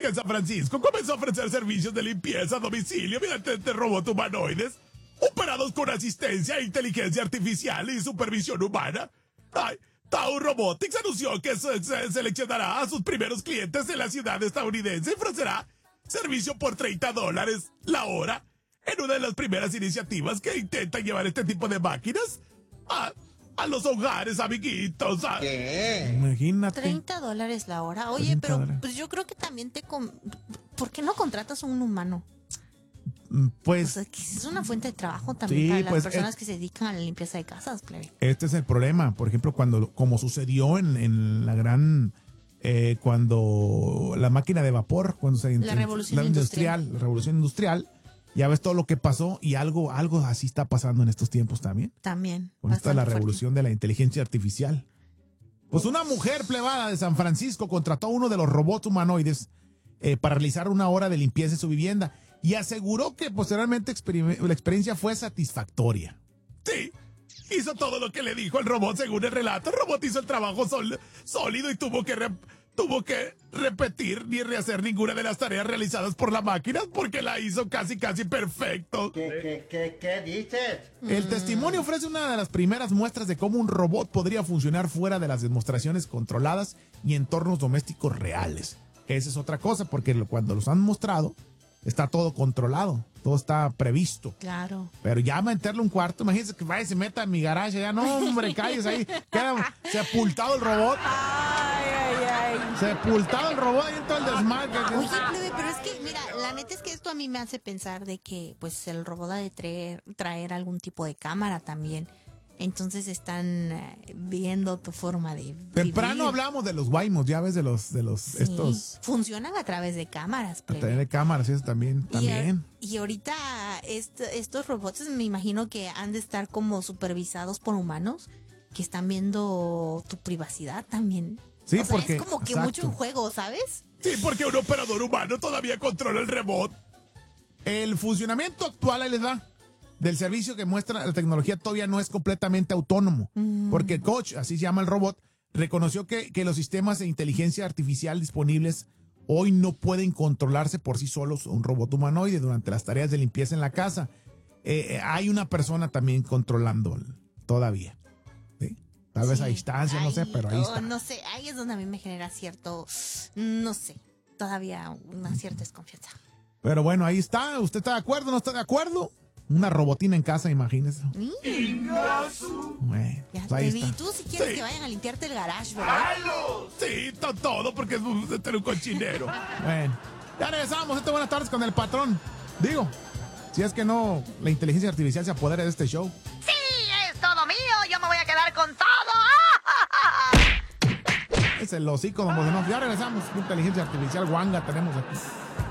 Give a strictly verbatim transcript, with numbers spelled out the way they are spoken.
en San Francisco comenzó a ofrecer servicios de limpieza a domicilio mediante este robots humanoides operados con asistencia, inteligencia artificial y supervisión humana. Ay, Tao Robotics anunció que se, se seleccionará a sus primeros clientes en la ciudad estadounidense y ofrecerá servicio por treinta dólares la hora en una de las primeras iniciativas que intentan llevar este tipo de máquinas a, a los hogares, amiguitos. A... ¿Qué? Imagínate. treinta dólares la hora. Oye, treinta pero dólares. pues yo creo que también te... Com- ¿Por qué no contratas a un humano? Pues... O sea, que es una fuente de trabajo también Sí, para las pues, personas es- que se dedican a la limpieza de casas, plebe. Este es el problema. Por ejemplo, cuando, como sucedió en, en la gran, eh, cuando la máquina de vapor, cuando se La revolución la industrial. la revolución industrial, ya ves todo lo que pasó y algo, algo así está pasando en estos tiempos también. También. Con esta la bastante revolución de la inteligencia artificial. Pues una mujer plebada de San Francisco contrató a uno de los robots humanoides eh, para realizar una hora de limpieza en su vivienda y aseguró que posteriormente experime- la experiencia fue satisfactoria. Sí, hizo todo lo que le dijo el robot según el relato. El robot hizo el trabajo sol- sólido y tuvo que, re- tuvo que repetir ni rehacer ninguna de las tareas realizadas por la máquina porque la hizo casi casi perfecto. ¿Qué, qué, qué, qué dices? El testimonio ofrece una de las primeras muestras de cómo un robot podría funcionar fuera de las demostraciones controladas y entornos domésticos reales. Esa es otra cosa, porque lo- cuando los han mostrado, está todo controlado, todo está previsto. Claro. Pero ya meterle un cuarto, imagínense que vaya y se meta en mi garaje, ya no, hombre, calles ahí, queda sepultado el robot, Ay, ay, ay. sepultado el robot ahí en todo el desmadre. Oye, plebe, pero es que, mira, la neta es que esto a mí me hace pensar de que, pues, el robot ha de traer, traer algún tipo de cámara también. Entonces están eh, viendo tu forma de Temprano vivir. hablamos de los Waymos, ya ves, de los, de los, Sí, estos, funcionan a través de cámaras, a plebe. través de cámaras, eso también, Y, a- también. y ahorita est- estos robots me imagino que han de estar como supervisados por humanos que están viendo tu privacidad también. Sí, O sea, porque, es como que exacto. mucho en juego, ¿sabes? Sí, porque un operador humano todavía controla el robot. El funcionamiento actual, ahí les va, del servicio que muestra la tecnología todavía no es completamente autónomo. Mm. Porque Coach, así se llama el robot, reconoció que, que los sistemas de inteligencia artificial disponibles hoy no pueden controlarse por sí solos un robot humanoide durante las tareas de limpieza en la casa. Eh, eh, hay una persona también controlando todavía. ¿Sí? Tal vez Sí. a distancia, no sé, Ay, pero ahí oh, está. No sé, ahí es donde a mí me genera cierto, no sé, todavía una cierta desconfianza. Pero bueno, ahí está. ¿Usted está de acuerdo? ¿No está de acuerdo? Una robotina en casa, imagínese. Mm, Bueno, ya pues ahí te vi. está. Tú si quieres Sí. que vayan a limpiarte el garage, ¿verdad? Sí, to- todo porque es un, este era un cochinero. Bueno, ya regresamos. Este buenas tardes con el patrón. Digo, si es que no, la inteligencia artificial se apodera de este show. Sí, es todo mío. Yo me voy a quedar con todo. Es el hocico, don Bosenov. Ya regresamos. ¿Qué inteligencia artificial guanga tenemos aquí?